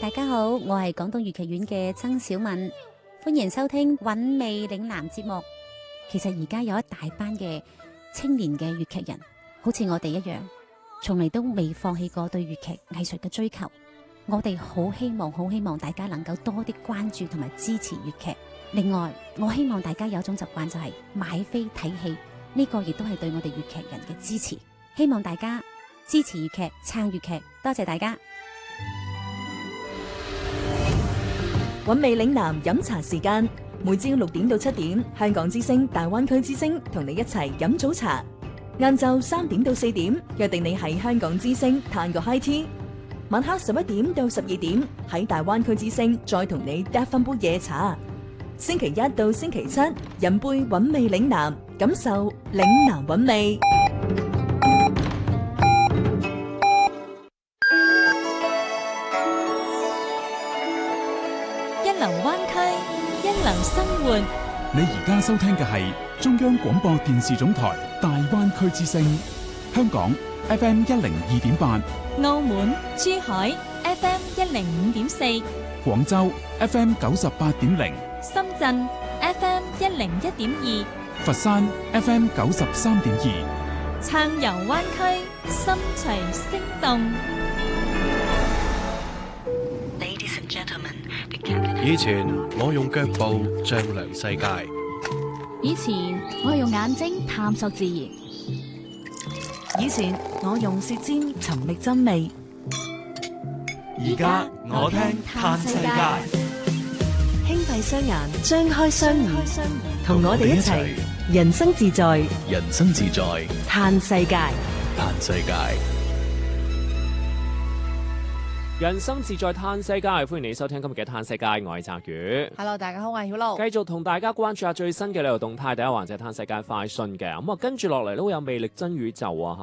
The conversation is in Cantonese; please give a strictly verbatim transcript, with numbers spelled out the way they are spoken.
大家好，我係廣東粵劇院嘅曾小敏，歡迎收聽韻味嶺南節目。其實而家有一大班嘅青年嘅粵劇人，好似我哋一樣，從嚟都未放棄過對粵劇藝術嘅追求。我哋好希望，好希望大家能夠多啲關注同埋支持粵劇。另外，我希望大家有一種習慣，就係買飛睇戲，呢個亦都係對我哋粵劇人嘅支持。希望大家支持粵劇，撐粵劇，多謝大家。 韻味嶺南飲茶時間，每朝六點到七點，香港之聲、大灣區之聲同你一齊飲早茶。晏晝三點到四點，約定你喺香港之聲嘆個 high tea。晚黑十一點到十二點，喺大灣區之聲再同你嗒翻杯夜茶。星期一到星期七，飲杯韻味嶺南，感受嶺南韻味。 一流灣區，一流生活。 你而家收聽嘅係中央廣播電視總台大灣區之聲，香港 F M 一零二點八， 澳門、珠海 F M 一零五點四， 廣州 F M 九十八點零， 深圳 F M 一零一點二， 佛山 F M 九十三點二。 暢遊灣區，心隨聲動。 以前我用腳步丈量世界， 以前我係用眼睛探索自然， 以前我用舌尖尋覓真味， 而家我聽嘆世界。 輕閉雙眼，張開雙耳，同我哋一齊人生自在， 人生自在嘆世界， 嘆世界。 人生自在嘆世界，歡迎你收聽今日嘅嘆世界，我係澤宇。 Hello， 大家好，我係曉露。 繼續同大家關注下最新嘅旅遊動態，第一環節係嘆世界快訊嘅。咁啊，跟住落嚟都會有魅力真宇宙啊